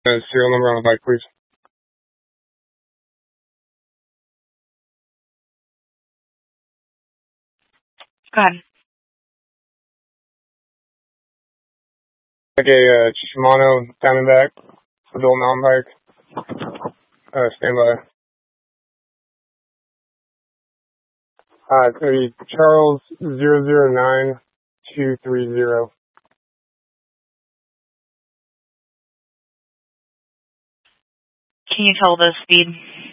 Serial number on the bike, please. Go ahead. Okay, Shimano Diamondback, adult mountain bike. Stand by. It's going to be Charles 009230. Can you tell the speed?